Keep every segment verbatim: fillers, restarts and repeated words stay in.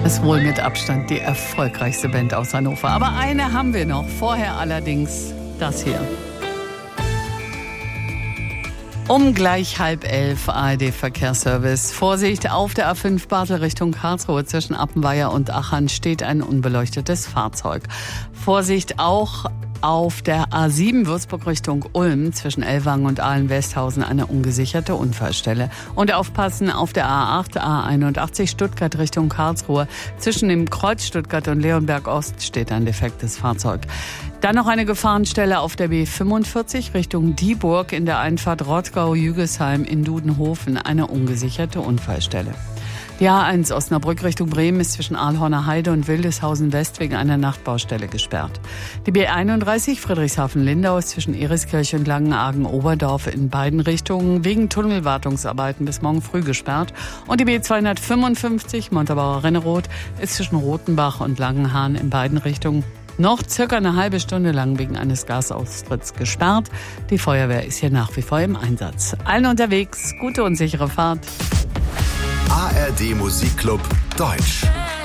Ist wohl mit Abstand die erfolgreichste Band aus Hannover. Aber eine haben wir noch. Vorher allerdings das hier. Um gleich halb elf A R D-Verkehrsservice. Vorsicht, auf der A fünf Bartel Richtung Karlsruhe zwischen Appenweier und Achern steht ein unbeleuchtetes Fahrzeug. Vorsicht auch auf der A sieben Würzburg Richtung Ulm zwischen Ellwangen und Ahlen-Westhausen eine ungesicherte Unfallstelle. Und aufpassen auf der A acht, A einundachtzig Stuttgart Richtung Karlsruhe zwischen dem Kreuz Stuttgart und Leonberg Ost steht ein defektes Fahrzeug. Dann noch eine Gefahrenstelle auf der B fünfundvierzig Richtung Dieburg in der Einfahrt Rottgau-Jügesheim in Dudenhofen eine ungesicherte Unfallstelle. Die A eins Osnabrück Richtung Bremen ist zwischen Aalhorner Heide und Wildeshausen West wegen einer Nachtbaustelle gesperrt. Die B einunddreißig Friedrichshafen-Lindau ist zwischen Eriskirch und Langenargen-Oberdorf in beiden Richtungen wegen Tunnelwartungsarbeiten bis morgen früh gesperrt. Und die B zweihundertfünfundfünfzig Montabaur-Renneroth ist zwischen Rothenbach und Langenhahn in beiden Richtungen noch circa eine halbe Stunde lang wegen eines Gasaustritts gesperrt. Die Feuerwehr ist hier nach wie vor im Einsatz. Allen unterwegs, gute und sichere Fahrt. A R D Musikclub Deutsch.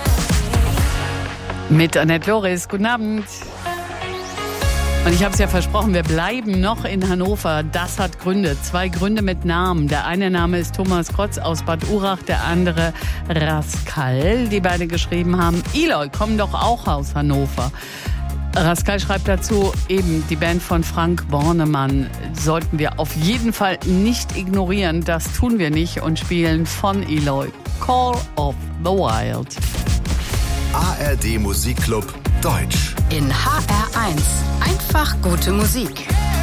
Mit Annette Loris. Guten Abend. Und ich habe es ja versprochen, wir bleiben noch in Hannover. Das hat Gründe. Zwei Gründe mit Namen. Der eine Name ist Thomas Krotz aus Bad Urach, der andere Rascal, die beide geschrieben haben. Eloy, kommen doch auch aus Hannover. Rascal schreibt dazu, eben die Band von Frank Bornemann sollten wir auf jeden Fall nicht ignorieren. Das tun wir nicht und spielen von Eloy Call of the Wild. A R D Musikclub Deutsch. In H R eins. Einfach gute Musik.